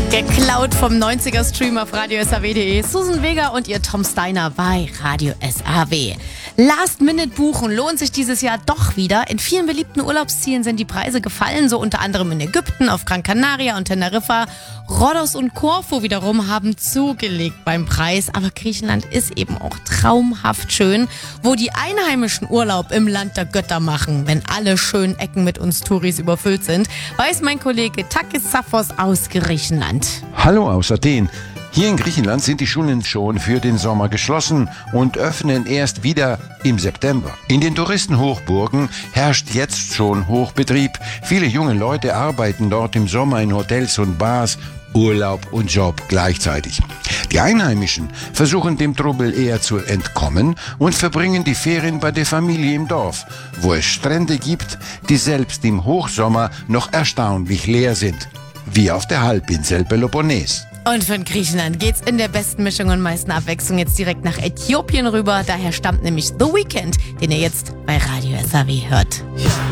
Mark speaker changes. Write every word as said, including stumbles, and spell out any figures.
Speaker 1: Geklaut vom neunziger-Stream auf radio s a w punkt de. Susan Vega und ihr Tom Steiner bei Radio S A W. Last-Minute buchen lohnt sich dieses Jahr doch wieder. In vielen beliebten Urlaubszielen sind die Preise gefallen, so unter anderem in Ägypten, auf Gran Canaria und Teneriffa. Rhodos und Korfu wiederum haben zugelegt beim Preis. Aber Griechenland ist eben auch traumhaft schön, wo die Einheimischen Urlaub im Land der Götter machen, wenn alle schönen Ecken mit uns Touris überfüllt sind, weiß mein Kollege Takis Saphos aus Griechenland.
Speaker 2: Hallo aus Athen. Hier in Griechenland sind die Schulen schon für den Sommer geschlossen und öffnen erst wieder im September. In den Touristenhochburgen herrscht jetzt schon Hochbetrieb. Viele junge Leute arbeiten dort im Sommer in Hotels und Bars, Urlaub und Job gleichzeitig. Die Einheimischen versuchen dem Trubel eher zu entkommen und verbringen die Ferien bei der Familie im Dorf, wo es Strände gibt, die selbst im Hochsommer noch erstaunlich leer sind. Wie auf der Halbinsel Peloponnes.
Speaker 1: Und von Griechenland geht's in der besten Mischung und meisten Abwechslung jetzt direkt nach Äthiopien rüber. Daher stammt nämlich The Weeknd, den ihr jetzt bei Radio S A W hört.